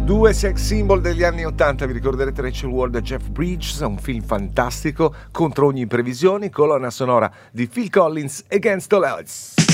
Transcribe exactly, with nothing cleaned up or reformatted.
Due sex symbol degli anni ottanta, vi ricorderete Rachel Ward e Jeff Bridges, un film fantastico, contro ogni previsione, colonna sonora di Phil Collins, Against All Odds.